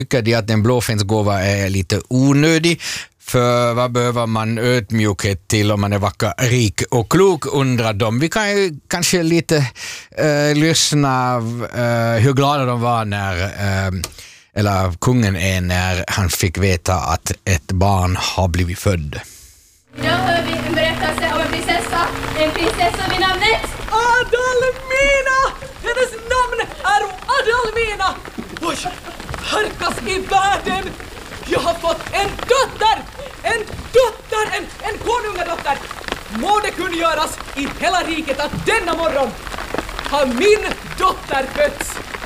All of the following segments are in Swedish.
tycker de att en blåfensgåva är lite onödig. För vad behöver man ödmjukhet till om man är vacker, rik och klok, undrar de. Vi kan ju kanske lite lyssna hur glada de var när, eller kungen är när han fick veta att ett barn har blivit född. Idag hör vi en berättelse om en prinsessa vid namnet Adalmina! Hennes namn är Adalmina! Oj, härkas i världen! Jag har fått en dotter! En konungadotter! Må det kunna göras i hela riket att denna morgon har min dotter fötts!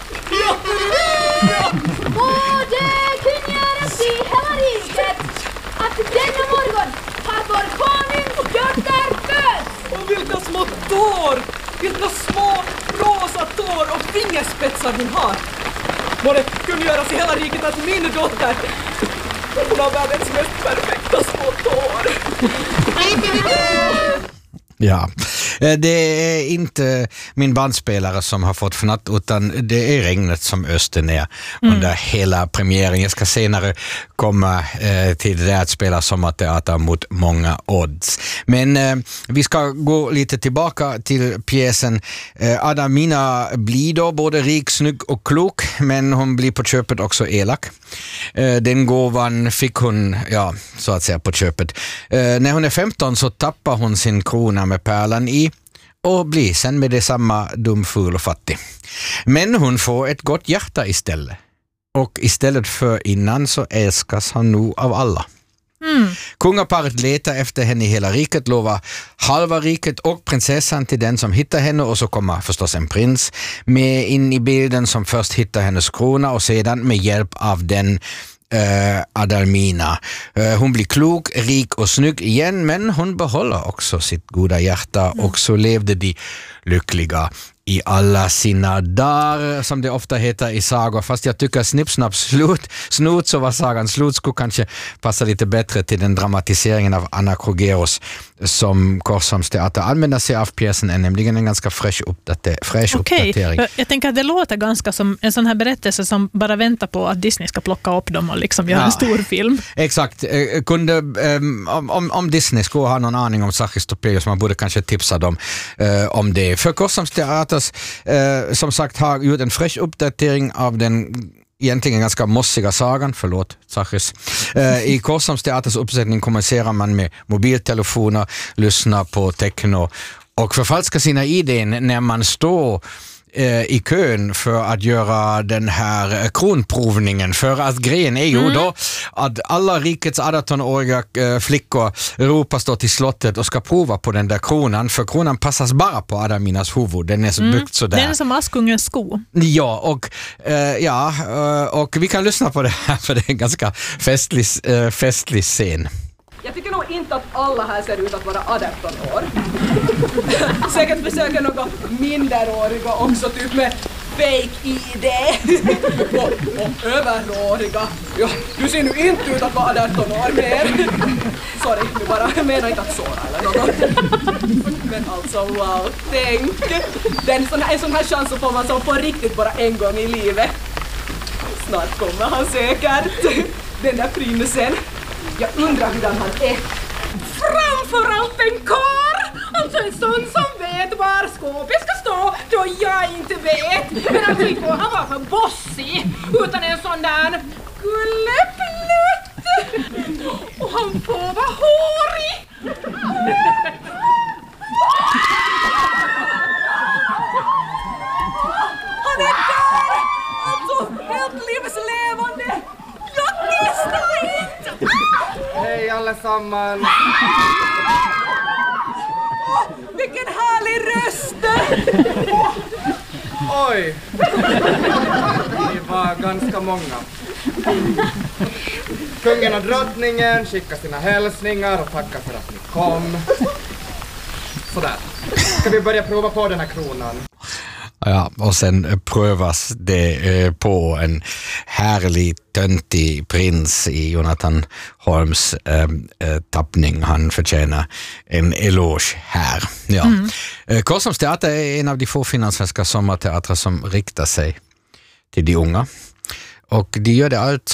Må det kunna göras i hela riket att denna morgon har vår konungsdotter fötts! Och vilka små tår! Vilka små rosa tår och fingerspetsar hon har! Må det kunna göras i hela riket att min dotter hon har världens mest perfekta små tår! Ja, det är inte min bandspelare som har fått fnatt, utan det är regnet som öste ner under hela premiären. Jag ska senare komma till det att spela sommarteater mot många odds. Men vi ska gå lite tillbaka till pjäsen. Adalmina blir då både rik, snygg och klok, men hon blir på köpet också elak. Den gåvan fick hon, ja, så att säga på köpet. När hon är 15 så tappar hon sin krona med pärlan i och blir sen med detsamma dum, ful och fattig. Men hon får ett gott hjärta istället. Och istället för innan så älskas han nog av alla. Kungaparet letar efter henne i hela riket, lovar halva riket och prinsessan till den som hittar henne, och så kommer förstås en prins med in i bilden som först hittar hennes krona och sedan med hjälp av den Adalmina. Hon blir klok, rik och snygg igen, men hon behåller också sitt goda hjärta och så levde de lyckliga i alla sina dagar, som det ofta heter i sagor. Fast jag tycker snipp, snapp, snut, så var sagan slut, skulle kanske passa lite bättre till den dramatiseringen av Anna Krogeros som Korsholms teater använder sig av. Pjäsen är nämligen en ganska fräsch uppdatering. Jag tänker att det låter ganska som en sån här berättelse som bara väntar på att Disney ska plocka upp dem och liksom göra en stor film. Exakt. Om Disney skulle ha någon aning om Sachis Topelius, man borde kanske tipsa dem om det. För Korsholms teater som sagt har gjort en fräsch uppdatering av den egentligen ganska mossiga sagan, Sachis. I Korsholms teaters uppsättning kommunicerar man med mobiltelefoner, lyssnar på techno och förfalskar sina idéer när man står i kön för att göra den här kronprovningen, för att grejen är ju då att alla rikets 18-åriga flickor ropas då till slottet och ska prova på den där kronan, för kronan passas bara på Adalminas huvud, den är så byggt sådär. Den är som Askungens sko. Ja, och vi kan lyssna på det här för det är en ganska festlig scen. Jag tycker nog inte att alla här ser ut att vara 18 år. Säkert försöker något minderåriga också, typ med fake-ID. och överåriga. Ja, du ser nu inte ut att vara 18 år mer. Sorry, nu bara, jag menar inte att såra eller något. Men alltså, wow, tänk. En sån här chans så får man så på riktigt bara en gång i livet. Snart kommer han säkert, den där prinsen. Jag undrar hur han är. Framförallt en karl! Alltså en sån som vet var skåpet ska stå då jag inte vet. Men alltså inte han var för bossig, utan en sån där gulleplutt. Och han får vara hårig. Han är där! Alltså helt livslevande. Jag missar inte! Hej allesammans! Vilken härlig röst! Oj! Ni var ganska många. Kungen och drottningen skickar sina hälsningar och tackar för att ni kom. Sådär. Ska vi börja prova på den här kronan? Ja, och sen prövas det på en härlig töntig prins i Jonathan Holms tappning. Han förtjänar en eloge här. Ja. Korsholms teater är en av de få finlandssvenska sommarteatrar som riktar sig till de unga. Och de gör det allt